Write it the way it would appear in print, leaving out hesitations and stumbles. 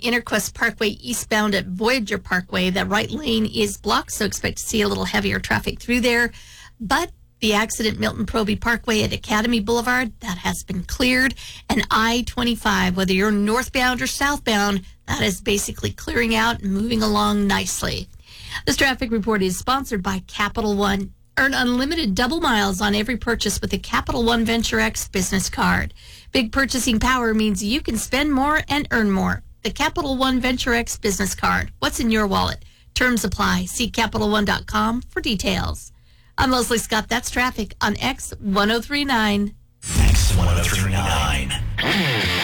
Interquest Parkway eastbound at Voyager Parkway. That right lane is blocked, so expect to see a little heavier traffic through there. But the accident, Milton Proby Parkway at Academy Boulevard, that has been cleared. And I-25, whether you're northbound or southbound, that is basically clearing out and moving along nicely. This traffic report is sponsored by Capital One. Earn unlimited double miles on every purchase with the Capital One Venture X business card. Big purchasing power means you can spend more and earn more. The Capital One Venture X business card. What's in your wallet? Terms apply. See CapitalOne.com for details. I'm Leslie Scott. That's traffic on X1039. X1039.